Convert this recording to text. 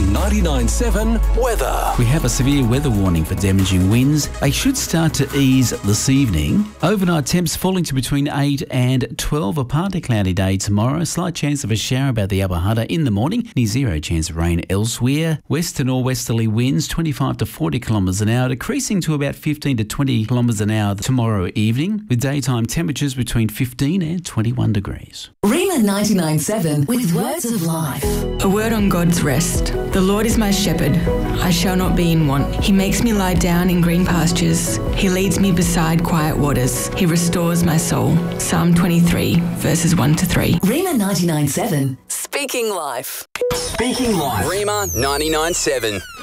99.7 weather. We have a severe weather warning for damaging winds. They should start to ease this evening. Overnight temps falling to between 8 and 12. A partly cloudy day tomorrow. A slight chance of a shower about the Upper Hunter in the morning. Near zero chance of rain elsewhere. West to northwesterly winds 25 to 40 kilometres an hour, decreasing to about 15 to 20 kilometres an hour tomorrow evening, with daytime temperatures between 15 and 21 degrees. Rima 99.7 with words of life. A word on God's rest. The Lord is my shepherd. I shall not be in want. He makes me lie down in green pastures. He leads me beside quiet waters. He restores my soul. Psalm 23, verses 1 to 3. Rima 99.7. Speaking life. Speaking life. Rima 99.7.